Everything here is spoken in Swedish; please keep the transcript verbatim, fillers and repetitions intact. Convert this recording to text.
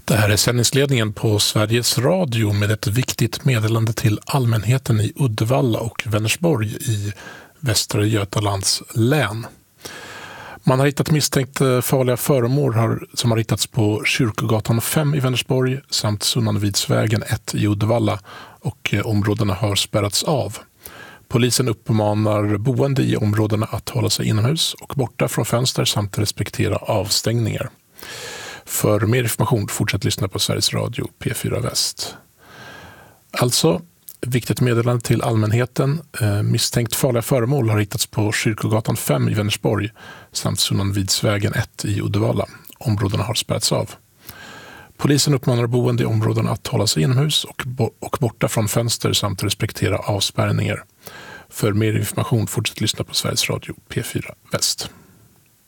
Det här är sändningsledningen på Sveriges Radio med ett viktigt meddelande till allmänheten i Uddevalla och Vänersborg i Västra Götalands län. Man har hittat misstänkt farliga föremål som har hittats på Kyrkogatan fem i Vänersborg samt Sunnanvidsvägen ett i Uddevalla, och områdena har spärrats av. Polisen uppmanar boende i områdena att hålla sig inomhus och borta från fönster samt respektera avstängningar. För mer information fortsätt lyssna på Sveriges Radio P fyra Väst. Alltså, viktigt meddelande till allmänheten. Eh, misstänkt farliga föremål har hittats på Kyrkogatan fem i Vänersborg samt Sunnanvidsvägen ett i Uddevalla. Områdena har spärrats av. Polisen uppmanar boende i områdena att hålla sig inomhus och, bo- och borta från fönster samt respektera avspärrningar. För mer information fortsätt lyssna på Sveriges Radio P fyra Väst.